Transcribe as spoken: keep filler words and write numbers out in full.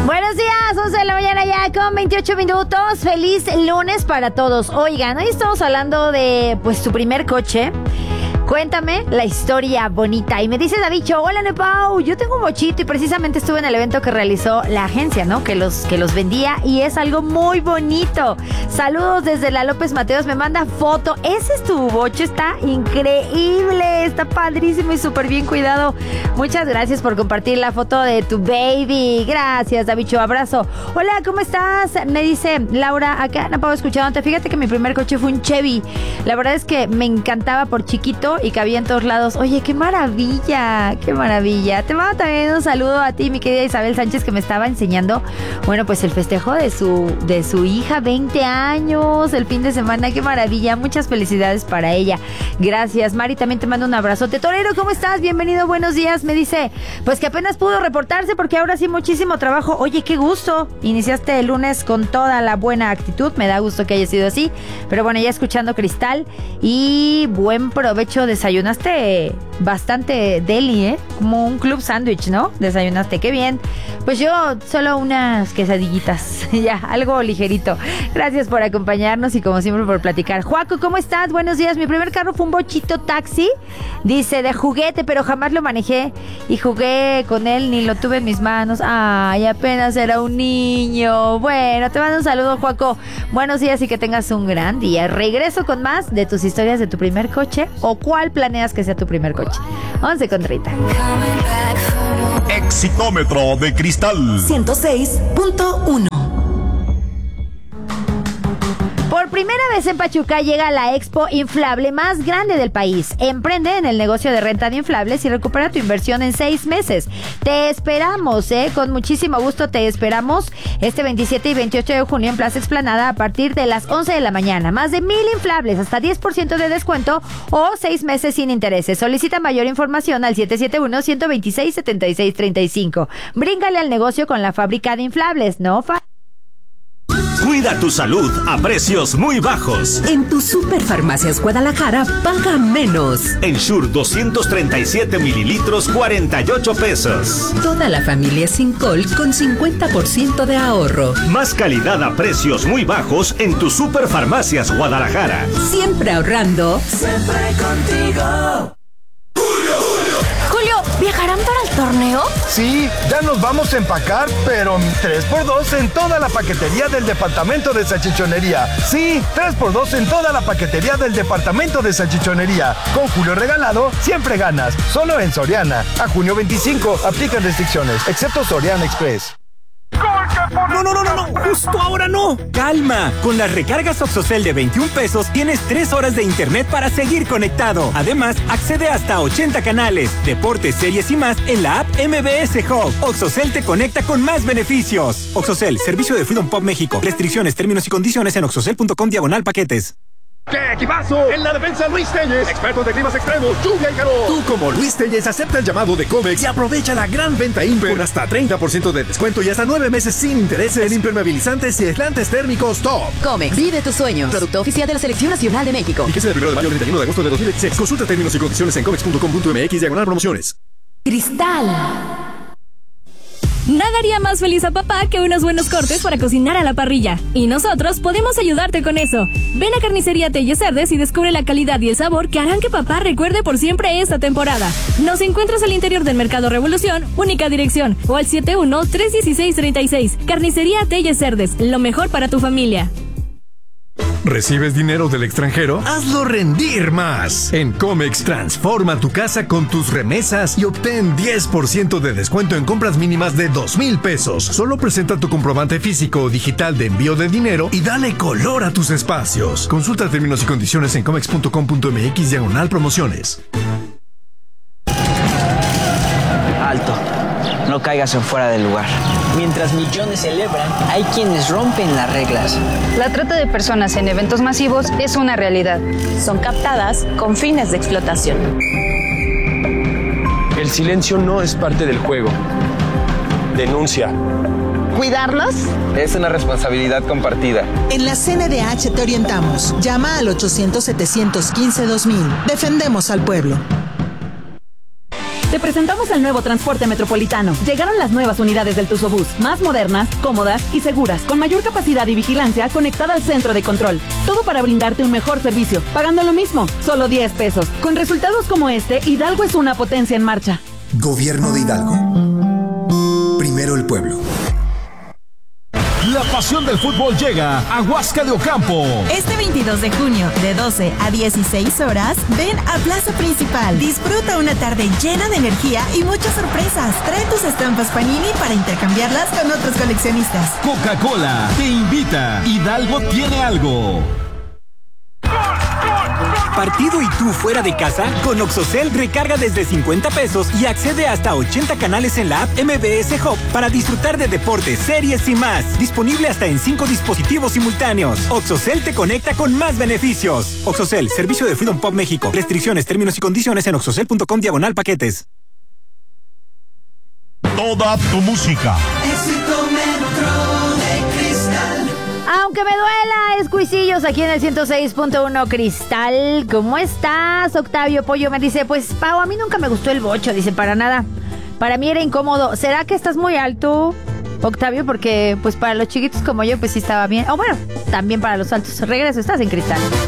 Buenos días, once de la mañana ya con veintiocho minutos. Feliz lunes para todos. Oigan, hoy estamos hablando de pues tu primer coche. Cuéntame la historia bonita. Y me dice Davicho, hola Nepau, yo tengo un bochito y precisamente estuve en el evento que realizó la agencia, ¿no? Que los, que los vendía y es algo muy bonito. Saludos desde la López Mateos, me manda foto. Ese es tu bocho, está increíble, está padrísimo y súper bien cuidado. Muchas gracias por compartir la foto de tu baby. Gracias, Davicho, abrazo. Hola, ¿cómo estás? Me dice Laura, acá Nepau escuchándote. Fíjate que mi primer coche fue un Chevy. La verdad es que me encantaba por chiquito y cabía en todos lados. Oye, qué maravilla, qué maravilla. Te mando también un saludo a ti, mi querida Isabel Sánchez, que me estaba enseñando, bueno, pues el festejo de su, de su hija, veinte años, el fin de semana. Qué maravilla, muchas felicidades para ella. Gracias, Mari, también te mando un abrazote. Torero, ¿cómo estás? Bienvenido, buenos días. Me dice, pues que apenas pudo reportarse porque ahora sí muchísimo trabajo. Oye, qué gusto. Iniciaste el lunes con toda la buena actitud. Me da gusto que haya sido así. Pero bueno, ya escuchando Cristal y buen provecho. Desayunaste bastante deli, ¿eh? Como un club sándwich, ¿no? Desayunaste, qué bien. Pues yo solo unas quesadillitas, ya, algo ligerito. Gracias por acompañarnos y como siempre por platicar. Juaco, ¿cómo estás? Buenos días. Mi primer carro fue un bochito taxi, dice, de juguete, pero jamás lo manejé y jugué con él, ni lo tuve en mis manos. Ay, apenas era un niño. Bueno, te mando un saludo, Juaco. Buenos días y que tengas un gran día. Regreso con más de tus historias de tu primer coche o ¿cuál planeas que sea tu primer coche? once con treinta. Exitómetro de Cristal ciento seis punto uno. Por primera vez en Pachuca llega la expo inflable más grande del país. Emprende en el negocio de renta de inflables y recupera tu inversión en seis meses. Te esperamos, ¿eh? Con muchísimo gusto te esperamos este veintisiete y veintiocho de junio en Plaza Explanada a partir de las once de la mañana. Más de mil inflables, hasta diez por ciento de descuento o seis meses sin intereses. Solicita mayor información al siete siete uno, uno dos seis, siete seis tres cinco. Bríncale al negocio con la fábrica de inflables, ¿no? Fa- Cuida tu salud a precios muy bajos. En tu Superfarmacias Guadalajara, paga menos. Ensure doscientos treinta y siete mililitros, cuarenta y ocho pesos. Toda la familia Sincol con cincuenta por ciento de ahorro. Más calidad a precios muy bajos en tu Superfarmacias Guadalajara. Siempre ahorrando. Siempre contigo. Julio, ¿viajarán para el torneo? Sí, ya nos vamos a empacar, pero tres por dos en toda la paquetería del departamento de salchichonería. Sí, tres por dos en toda la paquetería del departamento de salchichonería. Con Julio regalado, siempre ganas. Solo en Soriana. A junio veinticinco, aplican restricciones, excepto Soriana Express. No, no, no, no, no, justo ahora no. Calma, con las recargas Oxocel de veintiún pesos tienes tres horas de internet para seguir conectado. Además, accede hasta ochenta canales, deportes, series y más en la app M B S Hub. Oxocel te conecta con más beneficios. Oxocel, servicio de Freedom Pop México. Restricciones, términos y condiciones en oxocel punto com diagonal paquetes. ¡Qué equipazo! En la defensa Luis Telles, expertos de climas extremos, lluvia y calor. Tú como Luis Telles acepta el llamado de Comex y aprovecha la gran venta Imper con hasta treinta por ciento de descuento y hasta nueve meses sin intereses en impermeabilizantes y aislantes térmicos top. Comex, vive tus sueños. Producto oficial de la Selección Nacional de México. Fíjese del primero de mayo al treinta y uno de agosto de dos mil dieciséis. Consulta términos y condiciones en comex punto com punto m x diagonal promociones. Cristal. Nada haría más feliz a papá que unos buenos cortes para cocinar a la parrilla. Y nosotros podemos ayudarte con eso. Ven a Carnicería Telles Cerdes y descubre la calidad y el sabor que harán que papá recuerde por siempre esta temporada. Nos encuentras al interior del Mercado Revolución, única dirección, o al siete uno, tres uno seis, tres seis. Carnicería Telles Cerdes, lo mejor para tu familia. ¿Recibes dinero del extranjero? ¡Hazlo rendir más! En Comex, transforma tu casa con tus remesas y obtén diez por ciento de descuento en compras mínimas de dos mil pesos. Solo presenta tu comprobante físico o digital de envío de dinero y dale color a tus espacios. Consulta términos y condiciones en comex punto com punto m x diagonal promociones. Alto. No caigas en fuera del lugar. Mientras millones celebran, hay quienes rompen las reglas. La trata de personas en eventos masivos es una realidad. Son captadas con fines de explotación. El silencio no es parte del juego. Denuncia. ¿Cuidarlos? Es una responsabilidad compartida. En la C N D H te orientamos. Llama al ochocientos, setecientos quince, dos mil. Defendemos al pueblo. Te presentamos el nuevo transporte metropolitano. Llegaron las nuevas unidades del Tusobús, más modernas, cómodas y seguras, con mayor capacidad y vigilancia conectada al centro de control. Todo para brindarte un mejor servicio, pagando lo mismo, solo diez pesos. Con resultados como este, Hidalgo es una potencia en marcha. Gobierno de Hidalgo. Primero el pueblo. La pasión del fútbol llega a Huasca de Ocampo. Este veintidós de junio, de doce a dieciséis horas, ven a Plaza Principal. Disfruta una tarde llena de energía y muchas sorpresas. Trae tus estampas Panini para intercambiarlas con otros coleccionistas. Coca-Cola te invita. Hidalgo tiene algo. ¿Partido y tú fuera de casa? Con Oxocel recarga desde cincuenta pesos y accede hasta a ochenta canales en la app M B S Hub para disfrutar de deportes, series y más. Disponible hasta en cinco dispositivos simultáneos. Oxocel te conecta con más beneficios. Oxocel, servicio de Freedom Pop México. Restricciones, términos y condiciones en oxocel punto com diagonal paquetes. Toda tu música. Éxito Metro de Cristal. Aunque me duela, escuicillos aquí en el ciento seis punto uno Cristal. ¿Cómo estás, Octavio Pollo? Me dice, pues, Pau, a mí nunca me gustó el bocho. Dice, para nada. Para mí era incómodo. ¿Será que estás muy alto, Octavio? Porque, pues, para los chiquitos como yo, pues sí estaba bien. O bueno, también para los altos. Regreso, estás en Cristal.